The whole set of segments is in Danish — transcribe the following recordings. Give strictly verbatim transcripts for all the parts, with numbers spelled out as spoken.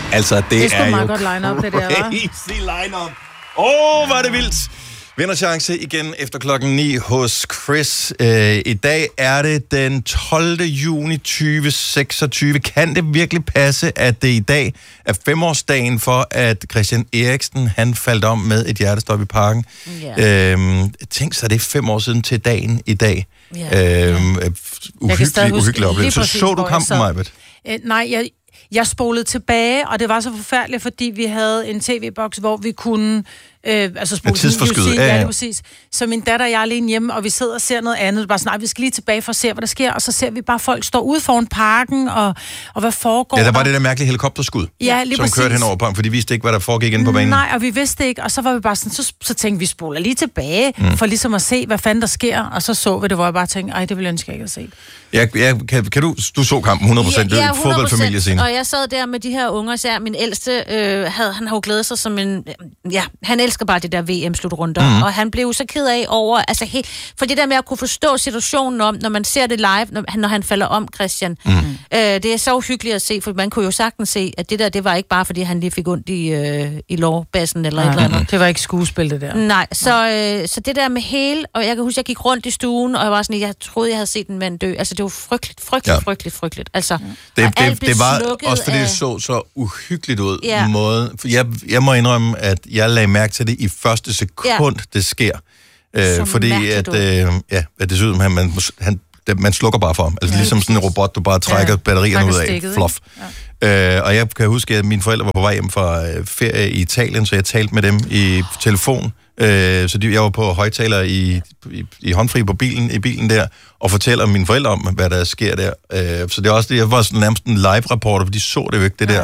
Altså, det, det er, er meget jo godt line-up, det der, hva'? crazy line-up. Åh, oh, hvor er det vildt. Vinderchance igen efter klokken ni hos Chris. Øh, I dag er det den tolvte juni tyve seksogtyve. Kan det virkelig passe, at det i dag er femårsdagen for, at Christian Eriksen han faldt om med et hjertestop i parken? Yeah. Øhm, tænk så, det er fem år siden til dagen i dag. Yeah. Øhm, uhyggelig, uhyggelig oplevelse. Så, så du kampen, Majbet? Øh, nej, jeg... Jeg spolede tilbage, og det var så forfærdeligt, fordi vi havde en tv-boks, hvor vi kunne... Øh, altså spole tidsforskyde. Ja, ja, præcis. Så min datter og jeg er alene hjemme, og vi sidder og ser noget andet. Bare sådan, nej, vi skal lige tilbage for at se, hvad der sker. Og så ser vi bare folk stå ude foran parken, og, og hvad foregår der. Ja, der var det der mærkelige helikopterskud, ja, lige som præcis. kørte hen over parken, for de vidste ikke, hvad der foregik inde på banen. Nej, og vi vidste ikke. Og så var vi bare sådan, så, så tænkte vi, spoler lige tilbage, mm. for ligesom at se, hvad fanden der sker. Og så så vi det, hvor jeg bare tænkte, ej, det ville jeg ønske, jeg ikke havde set. Ja, ja, kan, kan du, du så kampen hundrede procent, ja, ja, det er en fodboldfamilie scene. Og jeg sad der med de her unger, så min ældste, øh, havde, han har jo glædet sig som en, ja, han elsker bare det der V M-slutrunder, mm-hmm. og han blev så ked af over, altså helt, for det der med at kunne forstå situationen om, når man ser det live, når, når han falder om, Christian, mm-hmm. øh, det er så uhyggeligt at se, for man kunne jo sagtens se, at det der, det var ikke bare, fordi han lige fik ondt i, øh, i lårbassen eller nej, et eller andet. Det var ikke skuespil, det der. Nej, så, øh, så det der med hele, og jeg kan huske, jeg gik rundt i stuen, og jeg var sådan, jeg troede, jeg havde set en mand dø, altså det var frygteligt, frygteligt, ja. frygteligt, frygteligt. Altså, det, det, det var også fordi, af... det så så uhyggeligt ud. Ja. Måde. Jeg, jeg må indrømme, at jeg lagde mærke til det i første sekund, ja. det sker. Øh, fordi at, øh, ja, at det ser ud som, at man, han, man slukker bare for ham. Altså ja, ligesom sådan en robot, du bare trækker ja. batterierne ud af. Stikket, Fluff. Ja. Øh, og jeg kan huske, at mine forældre var på vej hjem fra ferie i Italien, så jeg talte med dem i telefon. Øh, så de, jeg var på højtaler i, i, i håndfri på bilen, i bilen der, og fortæller mine forældre om, hvad der sker der. Øh, så det er også det, jeg var sådan nærmest en live-reporter, for de så det jo ikke, det der.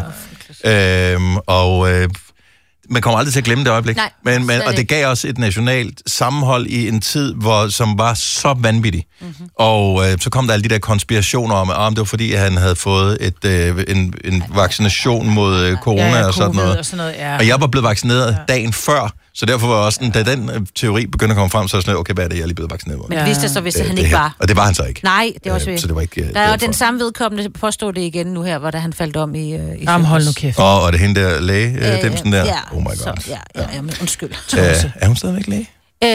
Ja, øh, og øh, man kommer aldrig til at glemme det øjeblik. Nej, men, men, og det gav også et nationalt sammenhold i en tid, hvor, som var så vanvittig. Mm-hmm. Og øh, så kom der alle de der konspirationer om, at oh, det var fordi, at han havde fået et, øh, en, en vaccination mod øh, corona ja, og sådan noget. Og, sådan noget ja. og jeg var blevet vaccineret ja. dagen før, så derfor var også sådan, da den øh, teori begyndte at komme frem, så var sådan, okay, hvad er det, jeg er lige blevet vaccineret mod? Men det vidste så, hvis øh, han ikke her. var. Og det var han så ikke. Nej, det var også øh, så det var ikke, der er jo den samme vedkommende, påstod det igen nu her, hvor da han faldt om i... Øh, i Jamen, hold nu kæft. Og, og det hende der læge, øh, dem sådan der. Ja, oh my god. Så, ja, ja, ja, men undskyld. Øh, er hun stadigvæk læge?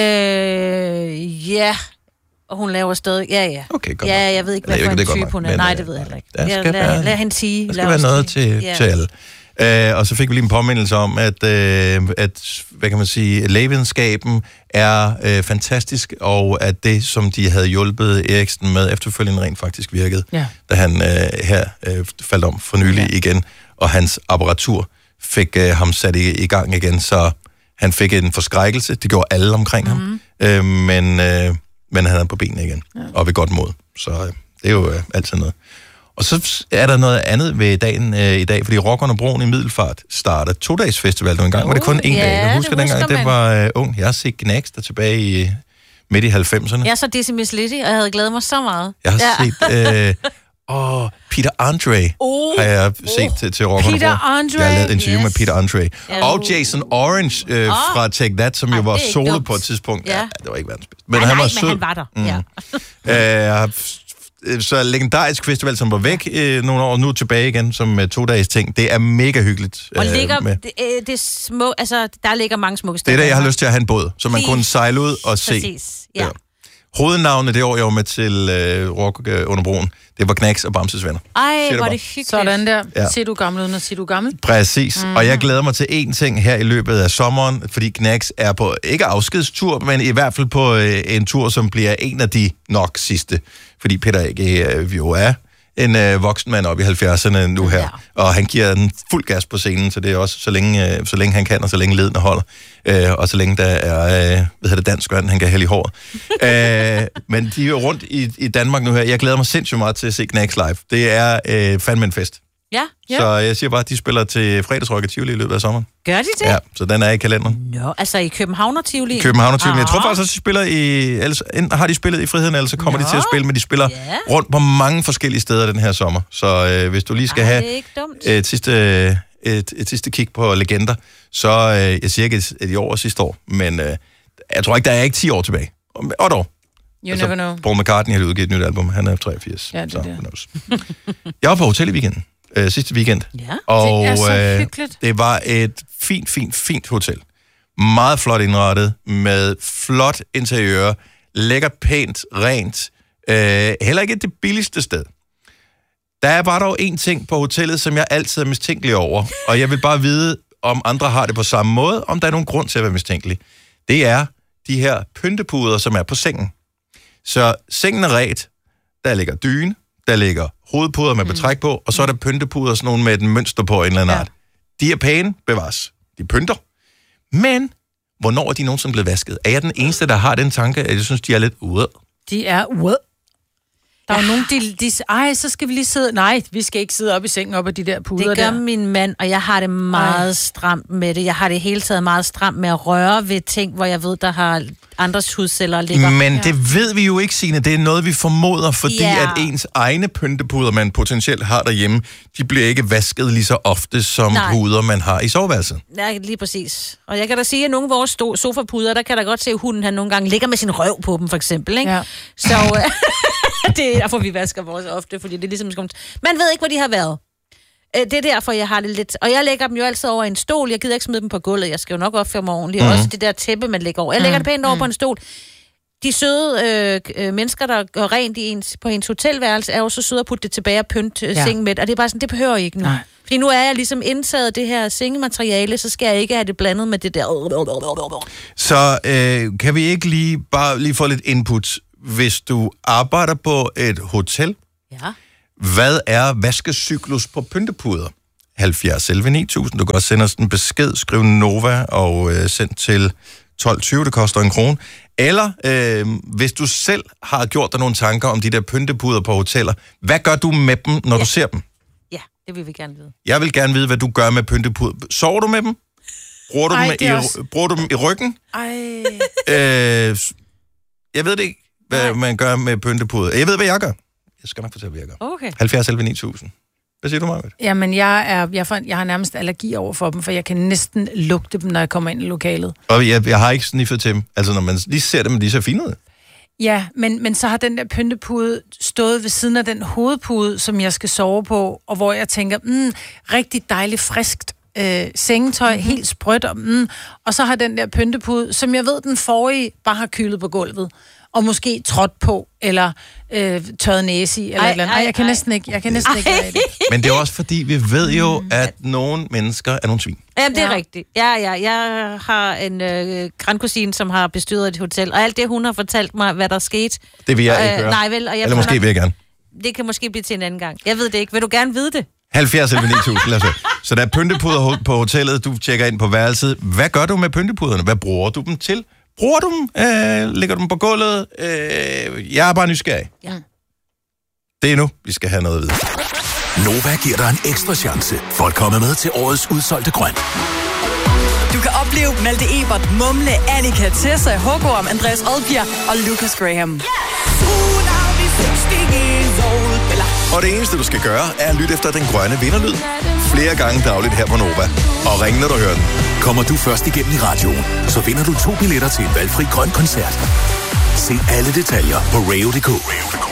Øh, ja... Og hun laver stadig... Ja, ja. Okay, godt. Ja, jeg ved ikke, hvad for en type hun er. Nej, det ved jeg heller ikke. Jeg, lad, være, lad hende sige. Der skal være noget til, ja. til alle. Uh, og så fik vi lige en påmindelse om, at, uh, at hvad kan man sige, lægevidenskaben er uh, fantastisk, og at det, som de havde hjulpet Eriksen med, efterfølgende rent faktisk virkede, ja. da han uh, her uh, faldt om for nylig ja. igen, og hans apparatur fik uh, ham sat i, i gang igen, så han fik en forskrækkelse. Det gjorde alle omkring mm-hmm. ham. Uh, men, uh, men han er på benene igen, ja. og ved godt mod. Så uh, det er jo uh, altid noget. Og så er der noget andet ved dagen øh, i dag, fordi Rockerne Broen i Middelfart starter to-dages festival. Nu engang var det kun en ja, dag. Jeg husker det dengang, det var øh, ung. Jeg har set Gnags der tilbage i midt i halvfemserne. Jeg så Dizzy Miss Lizzy, og jeg havde glædet mig så meget. Jeg har ja. set... Øh, åh, Peter Andre oh, har jeg set oh. til, til Rockerne Peter Broen. Andre. Jeg har lavet interview yes. med Peter Andre. Ja. Og Jason Orange øh, oh. fra Take That, som jo Ej, var solo dumt. på et tidspunkt. Ja. Ja, det var ikke verdens bedste. Men Ej, han nej, var men sød. han var der. Mm. Ja. øh, Så legendarisk festival, som var væk øh, nogle år, nu tilbage igen som uh, to-dages ting. Det er mega hyggeligt. Og ligger, øh, med. det, øh, det små, altså, der ligger mange smukke steder. Det er der, jeg har lyst til at have en båd, så man kunne sejle ud og se. Præcis, ja. ja. Hovednavnet det år, jeg var med til øh, Rock øh, under broen, det var Gnags og Bamses venner. Ej, hvor det hyggeligt. Sådan der. Ja. Ser du gammel uden at sige, du gammel? Præcis. Mm. Og jeg glæder mig til én ting her i løbet af sommeren, fordi Gnags er på, ikke afskedstur, men i hvert fald på øh, en tur, som bliver en af de nok sidste. Fordi Peter ikke øh, jo er en øh, voksen mand op i halvfjerdserne nu her, ja. og han giver den fuld gas på scenen, så det er også så længe, øh, så længe han kan, og så længe ledene holder, øh, og så længe der er, øh, hvad hedder det, dansk vand, han kan hælde i håret. øh, men de er jo rundt i, i Danmark nu her. Jeg glæder mig sindssygt meget til at se Gnags live. Det er øh, fandme en fest. Ja. Ja. Så jeg siger bare, at de spiller til fredagsrock og Tivoli i løbet af sommeren. Gør de det? Ja, så den er i kalenderen. Nå, altså i København og Tivoli? København og Tivoli. Jeg tror faktisk også, de spiller i... Ellers, enten har de spillet i Friheden, eller så kommer Nå. de til at spille, men de spiller yeah. rundt på mange forskellige steder den her sommer. Så øh, hvis du lige skal Ej, have et sidste, et, et sidste kig på legender, så øh, jeg siger ikke et, et i år og sidste år, men øh, jeg tror ikke, der er ikke ti år tilbage. Og et år. You altså, never know. Paul McCartney har udgivet et nyt album. Han er treogfirs. Ja, det så, er det. Jeg var på hotel i weekenden. øh, sidste weekend. Ja, og, det er så hyggeligt. Øh, det var et fint, fint, fint hotel. Meget flot indrettet, med flot interiør, lækkert, pænt, rent. Øh, heller ikke det billigste sted. Der er bare dog en ting på hotellet, som jeg altid er mistænkelig over, og jeg vil bare vide, om andre har det på samme måde, om der er nogen grund til at være mistænkelig. Det er de her pyntepuder, som er på sengen. Så sengen er ret, der ligger dyne, der ligger hovedpuder med betræk på, og så er der pyntepuder, sådan nogle med et mønster på en eller anden ja. art. De er pæne, bevares. De pynter. Men hvornår er de nogensinde blevet vasket? Er jeg den eneste, der har den tanke, at jeg synes, de er lidt ude? De er ude. Der er ja. nogen, de, de ej, så skal vi lige sidde... Nej, vi skal ikke sidde op i sengen op af de der puder der. Det gør der. min mand, og jeg har det meget ej. stramt med det. Jeg har det hele taget meget stramt med at røre ved ting, hvor jeg ved, der har andres hudceller ligger. Men ja. det ved vi jo ikke, Signe. Det er noget, vi formoder, fordi ja. at ens egne pyntepuder, man potentielt har derhjemme, de bliver ikke vasket lige så ofte, som Nej. puder, man har i soveværelset. Ja, lige præcis. Og jeg kan da sige, at nogle af vores sto- sofapuder, der kan da godt se, at hunden han nogle gange ligger med sin røv på dem, for eksempel. Ikke? Ja. Så... Øh, det er derfor, vi vasker vores ofte, fordi det er ligesom... Man ved ikke, hvor de har været. Det er derfor, jeg har det lidt... Og jeg lægger dem jo altid over en stol. Jeg gider ikke smide dem på gulvet. Jeg skal jo nok opføre mig ordentligt. Mm. Også det der tæppe, man lægger over. Jeg lægger det pænt over mm. på en stol. De søde øh, mennesker, der går rent i ens, på ens hotelværelse, er jo så søde at putte det tilbage og pynte øh, ja. sengen med. Og det er bare sådan, det behøver jeg ikke nu. Nej. Fordi nu er jeg ligesom indtaget det her sengemateriale, så skal jeg ikke have det blandet med det der... Så øh, kan vi ikke lige bare lige få lidt input? Hvis du arbejder på et hotel, ja. hvad er vaskecyklus på pyntepuder? halvfjerds elleve ni tusind. Du kan også sende os en besked, skriv Nova og øh, send til tolv tyve. Det koster en krone. Eller øh, hvis du selv har gjort dig nogle tanker om de der pyntepuder på hoteller, hvad gør du med dem, når ja. du ser dem? Ja, det vil vi gerne vide. Jeg vil gerne vide, hvad du gør med pyntepuder. Sover du med dem? Bruger du, Ej, dem, i, også... bruger du dem i ryggen? Ej. Øh, jeg ved det ikke. Hvad Nej. man gør med pyntepuder. Jeg ved, hvad jeg gør. Jeg skal nok fortælle, hvad jeg gør. Okay. halvfjerds elleve ni tusind. Hvad siger du, Marvitt? Jamen, jeg, er, jeg, får, jeg har nærmest allergi over for dem, for jeg kan næsten lugte dem, når jeg kommer ind i lokalet. Og jeg, jeg har ikke sniffet til dem. Altså, når man lige ser dem, de ser fine ud. Ja, men, men så har den der pyntepude stået ved siden af den hovedpude, som jeg skal sove på, og hvor jeg tænker, mm, rigtig dejligt friskt øh, sengetøj, mm-hmm. helt sprødt, og, mm, og så har den der pyntepude, som jeg ved, den forrige bare har kylet på gulvet. Og måske trådt på, eller øh, tørret næse i, eller ej, eller andet. Ej, jeg kan ej. næsten ikke, jeg kan næsten ej. ikke gøre det. Men det er også fordi, vi ved jo, at nogle mennesker er nogle svin. Ja, det er ja. rigtigt. Ja, ja, jeg har en øh, grandkusine, som har bestyret et hotel, og alt det, hun har fortalt mig, hvad der skete. Det vil jeg ikke høre. Øh, nej, vel, og jeg eller måske nok, vil jeg gerne. Det kan måske blive til en anden gang. Jeg ved det ikke. Vil du gerne vide det? halvfjerds elleve ni tusind, lad os høre. Så der er pyntepuder på hotellet, du tjekker ind på værelset. Hvad gør du med pyntepuderne? Hvad bruger du dem til? Bruger du dem? Øh, lægger du dem på gulvet? Øh, jeg er bare nysgerrig. Ja. Det er nu, vi skal have noget at vide. Nova giver dig en ekstra chance for at komme med til årets udsolgte grøn. Du kan opleve Malte Ebert, Mumle, Annika, Tessa, Håkon, Andreas Odbjerg og Lucas Graham. Yeah! Og det eneste, du skal gøre, er at lytte efter den grønne vinderlyd flere gange dagligt her på Nova. Og ring, når du hører den. Kommer du først igennem i radioen, så vinder du to billetter til en valgfri grøn koncert. Se alle detaljer på radio punktum d k.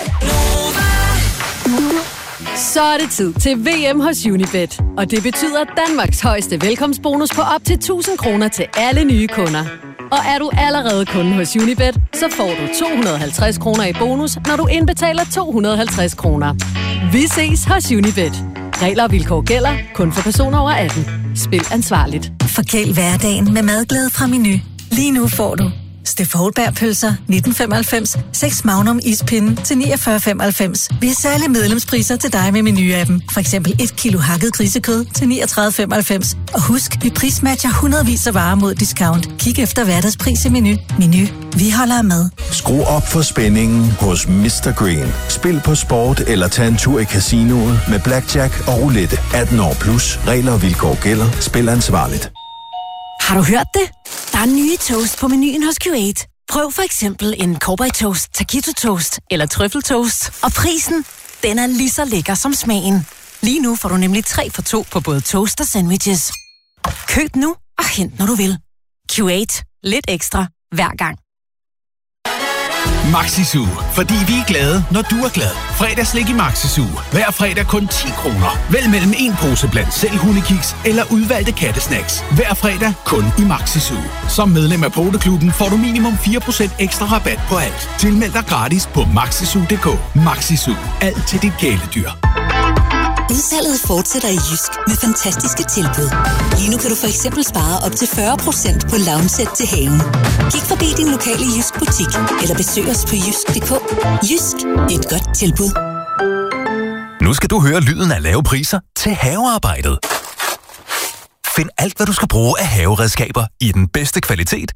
Så er det tid til V M hos Unibet. Og det betyder Danmarks højeste velkomstbonus på op til tusind kroner til alle nye kunder. Og er du allerede kunde hos Unibet, så får du to hundrede og halvtreds kroner i bonus, når du indbetaler to hundrede og halvtreds kroner. Vi ses hos Unibet. Regler og vilkår gælder kun for personer over atten. Spil ansvarligt. Forkæl hverdagen med madglæde fra Menu. Lige nu får du Steff Houlberg-pølser nitten femoghalvfems, seks Magnum ispinde til niogfyrre femoghalvfems. Vi har særlige medlemspriser til dig med Menu-appen. For eksempel et kilo hakket grisekød til niogtredive femoghalvfems. Og husk, vi prismatcher hundredvis af varer mod discount. Kig efter hverdagspris i Menu. Menu. Vi holder med. Skru op for spændingen hos mister Green. Spil på sport eller tag en tur i casinoet med blackjack og roulette. atten år plus. Regler og vilkår gælder. Spil ansvarligt. Har du hørt det? Der er nye toast på menuen hos Q otte. Prøv for eksempel en Cowboy Toast, Taquito Toast eller Trøffeltoast. Og prisen, den er lige så lækker som smagen. Lige nu får du nemlig tre for to på både toast og sandwiches. Køb nu og hent, når du vil. Q otte. Lidt ekstra hver gang. Maxi-Su. Fordi vi er glade, når du er glad. Fredagslik i Maxi-Su. Hver fredag kun ti kroner. Vælg mellem en pose blandt selv hundekiks eller udvalgte kattesnacks. Hver fredag kun i Maxi-Su. Som medlem af Poteklubben får du minimum fire procent ekstra rabat på alt. Tilmeld dig gratis på maxisu punktum d k. Maxi-Su. Alt til dit kæledyr. Udsalget fortsætter i Jysk med fantastiske tilbud. Lige nu kan du for eksempel spare op til fyrre procent på lounge-sæt til haven. Kig forbi din lokale Jysk butik, eller besøg os på jysk punktum d k. Jysk, et godt tilbud. Nu skal du høre lyden af lave priser til havearbejdet. Find alt, hvad du skal bruge af haveredskaber i den bedste kvalitet.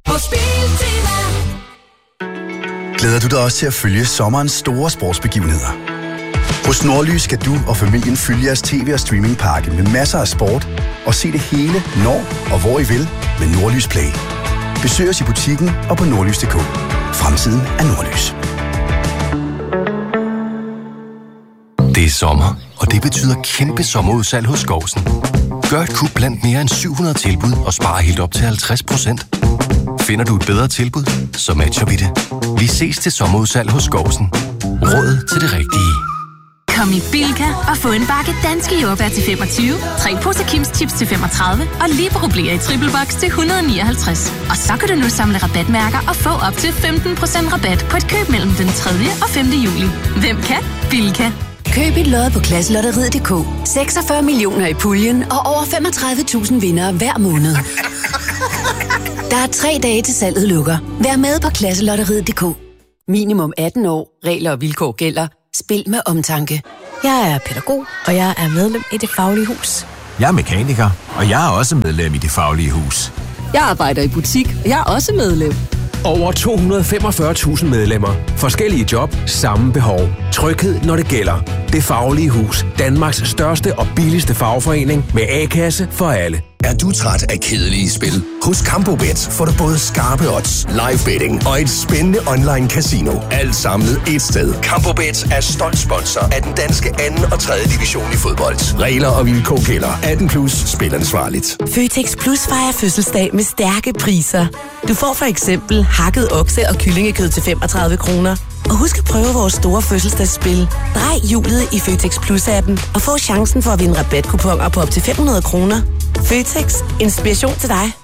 Glæder du dig også til at følge sommerens store sportsbegivenheder? Hos Nordlys skal du og familien følge jeres tv- og streamingpakke med masser af sport og se det hele, når og hvor I vil med Nordlys Play. Besøg os i butikken og på nordlys punktum d k. Fremtiden er Nordlys. Det er sommer, og det betyder kæmpe sommerudsalg hos Skovsen. Gør et kub blandt mere end syv hundrede tilbud og spar helt op til halvtreds procent. Finder du et bedre tilbud, så matcher vi det. Vi ses til sommerudsalg hos Skovsen. Råd til det rigtige. Kom i Bilka og få en bakke danske jordbær til femogtyve, tre poser Kims Chips til femogtredive og Libero Bler i triple box til et hundrede og nioghalvtreds. Og så kan du nu samle rabatmærker og få op til femten procent rabat på et køb mellem den tredje og femte juli. Hvem kan? Bilka. Køb et lod på klasselotteriet punktum d k. seksogfyrre millioner i puljen og over femogtredive tusind vindere hver måned. Der er tre dage til salget lukker. Vær med på klasselotteriet punktum d k. Minimum atten år. Regler og vilkår gælder. Spil med omtanke. Jeg er pædagog, og jeg er medlem i Det Faglige Hus. Jeg er mekaniker, og jeg er også medlem i Det Faglige Hus. Jeg arbejder i butik, og jeg er også medlem. Over to hundrede og femogfyrre tusind medlemmer. Forskellige job, samme behov. Tryghed, når det gælder. Det Faglige Hus. Danmarks største og billigste fagforening med A-kasse for alle. Er du træt af kedelige spil? Hos Campobet får du både skarpe odds, live betting og et spændende online casino. Alt samlet et sted. Campobet er stolt sponsor af den danske anden og tredje division i fodbold. Regler og vilkår gælder. atten plus. Spil ansvarligt. Føtex Plus fejrer fødselsdag med stærke priser. Du får for eksempel hakket okse- og kyllingekød til femogtredive kroner. Og husk at prøve vores store fødselsdagsspil. Drej hjulet i Føtex Plus-appen og få chancen for at vinde rabatkuponer på op til fem hundrede kroner. Føtex. Inspiration til dig.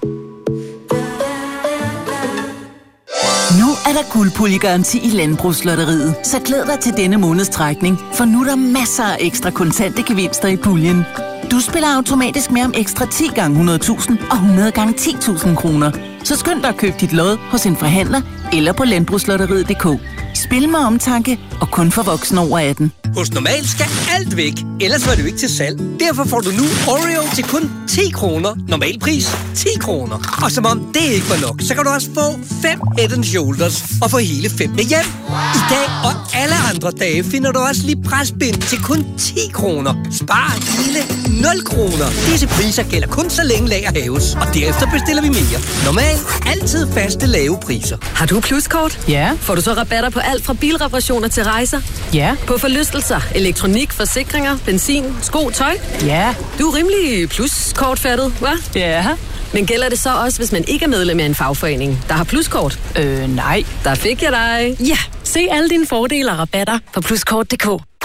Nu er der guldpuljegaranti i Landbrugslotteriet, så glæd dig til denne måneds trækning, for nu er der masser af ekstra kontante gevinster i puljen. Du spiller automatisk med om ekstra ti gange hundrede tusind og hundrede gange ti tusind kroner. Så skynd dig at købe dit lod hos en forhandler eller på landbrugslotteriet punktum d k. Spil med omtanke og kun for voksne over atten. Hos Normal skal alt væk, ellers var det jo ikke til salg. Derfor får du nu Oreo til kun ti kroner. Normal pris ti kroner. Og som om det ikke var nok, så kan du også få fem Head and Shoulders og få hele fem med hjem. I dag og alle andre dage finder du også lige presbind til kun ti kroner. Spar hele nul kroner. Disse priser gælder kun så længe lager hæves, og derefter bestiller vi mere. Normal. Altid faste lave priser. Har du Pluskort? Ja. Får du så rabatter på alt fra bilreparationer til rejser? Ja. På forlystelser, elektronik, forsikringer, benzin, sko, tøj? Ja. Du er rimelig Pluskort-fattet, hva'? Ja. Men gælder det så også, hvis man ikke er medlem af en fagforening, der har Pluskort? Øh, nej. Der fik jeg dig. Ja, se alle dine fordele og rabatter på pluskort punktum d k.